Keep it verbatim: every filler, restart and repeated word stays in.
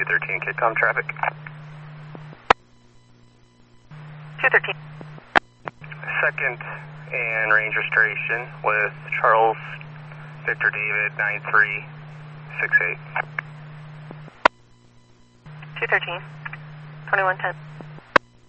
two thirteen, Kitcom traffic. two thirteen. Second and range restoration with Charles Victor David nine three six eight. two thirteen, twenty-one ten.